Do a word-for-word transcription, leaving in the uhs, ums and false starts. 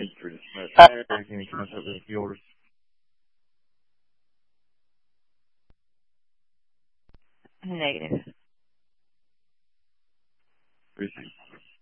for dismissed. Mayor, can you come up with the orders? Negative. Precinct.